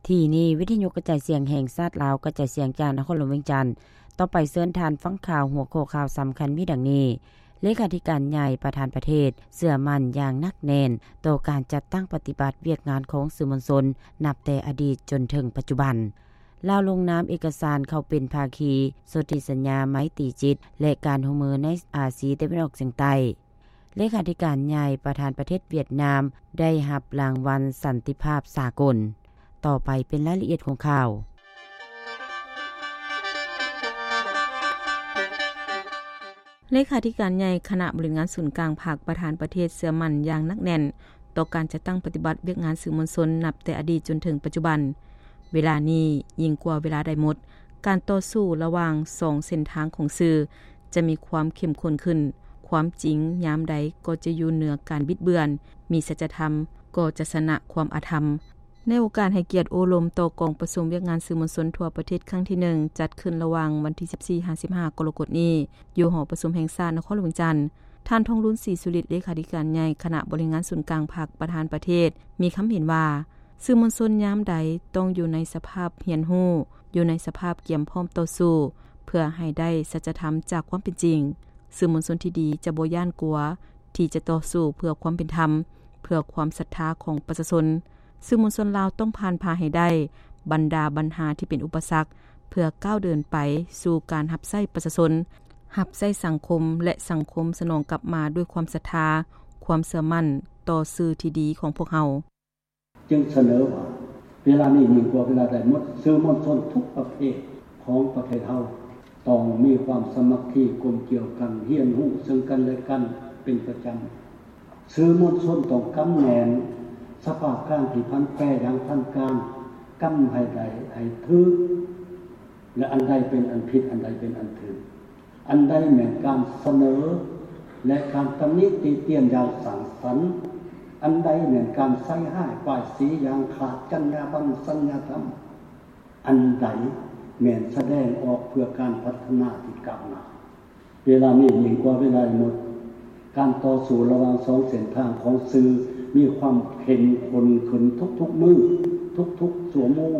ที่นี้วิทยุกระจายเสียงแห่งชาติลาวกระจายเสียงจากนครหลวงเวียงจันทน์ต่อไปเชิญทานฟังข่าวหัวข้อข่าวสำคัญมีดังนี้เลขาธิการใหญ่ประธานประเทศเชื่อมั่นอย่างนักแน่นต่อการจัดตั้งปฏิบัติเวียกงานของสื่อมวลชนนับแต่อดีตจนถึงปัจจุบันลาวลงนามเอกสารเข้าเป็นภาคีสนธิสัญญาไมตรีจิตและการร่วมมือในอาเซียนตะวันออกเฉียงใต้เลขาธิการใหญ่ประธานประเทศเวียดนามได้รับรางวัลสันติภาพสากลต่อไปเป็นรายละเอียดของข่าวเลขาธิการใหญ่คณะบริหารงานศูนย์กลางภาคประธานประเทศเชื่อมั่นอย่างนักแน่นต่อการจัดตั้งปฏิบัติเวียกงานสื่อมวลชนนับแต่อดีตจนถึงปัจจุบันเวลานี้ยิ่งกว่าเวลาใดหมดการต่อสู้ระหว่าง2เส้นทางของสื่อจะมีความเข้มข้นขึ้นความจริงยามใดก็จะอยู่เหนือการบิดเบือนมีสัจธรรมก็จะชนะความอธรรมในโอกาสให้เกียรติโอลมต่อกองประชุมเวียกงานสื่อมวลชนทั่วประเทศครั้งที่1จัดขึ้นระหว่างวันที่ 14-15 กรกฎาคมนี้อยู่หอประชุมแห่งชาตินครหลวงจันทน์ท่านทองรุ่นศรีสุริตเลขาธิการใหญ่คณะบริหารงานศูนย์กลางภาคประธานประเทศมีคำเห็นว่าสื่อมวลชนยามใดต้องอยู่ในสภาพเหียนหู้อยู่ในสภาพเกียมพร้อมต่อสู้เพื่อให้ได้สัจธรรมจากความเป็นจริงสื่อมวลชนที่ดีจะบ่ย่านกลัวที่จะต่อสู้เพื่อความเป็นธรรมเพื่อความศรัทธาของประชาชนสื่อมวลชนลาวต้องผ่านพาให้ได้บรรดาปัญหาที่เป็นอุปสรรคเพื่อก้าวเดินไปสู่การรับใช้ประชาชนรับใช้สังคมและสังคมสนองกลับมาด้วยความศรัทธาความเชื่อมั่นต่อสื่อที่ดีของพวกเราจึงเสนอว่าเวลานี้ยิ่งกว่าเวลาใดหมดสื่อมวลชนทุกประเภทของประเทศเฮาต้องมีความสามัคคีกลมเกลี่ยวกันเฮียนหู้ซึ่งกันและกันเป็นประจำสื่อมวลชนต้องกำแหนสภาพการที่พันแปรอย่างทันการกำให้ใดให้ถือและอันใดเป็นอันผิดอันใดเป็นอันถูกอันใดแม้นการเสนอและการตำหนิติเตียนอย่างสร้างสรรค์อันใดแม้นการใส่ร้ายป้ายสีอย่างขาดจรรยาบรรณสัญญาธรรมอันใดแม่นแสดงออกเพื่อการพัฒนาที่ก้าวหน้าเวลานี้ยิ่งกว่าเวลาหมดการต่อสู้ระหว่าง2เส้นทางของสื่อมีความเข้มข้นขึ้นทุกๆมื้อทุกๆชั่วโมง